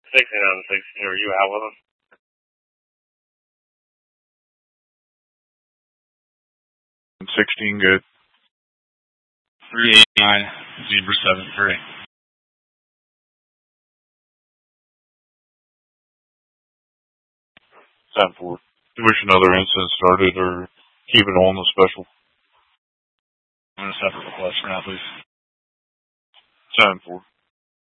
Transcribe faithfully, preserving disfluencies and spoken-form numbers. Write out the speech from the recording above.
sixteen on sixteen, are you out with them? sixteen, good. three eighty-nine, Zebra seven three. ten four. Wish another incident started or keep it on the special. I'm going to separate request for now, please. ten four.